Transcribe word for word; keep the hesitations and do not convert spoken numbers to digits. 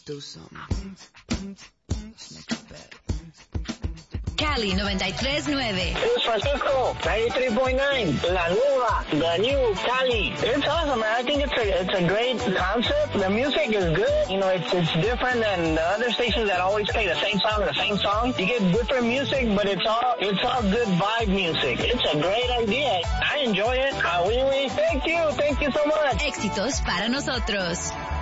do something. Make it bad. Cali noventa y tres nueve. It's Francisco, ninety-three point nine. La Nueva, the new Cali. It's awesome, man. I think it's a it's a great concept. The music is good. You know, it's it's different than the other stations that always play the same song, the same song. You get different music, but it's all it's all good vibe music. It's a great idea. I enjoy it. Ah, oui, oui. Thank you. Thank you so much. Éxitos para nosotros.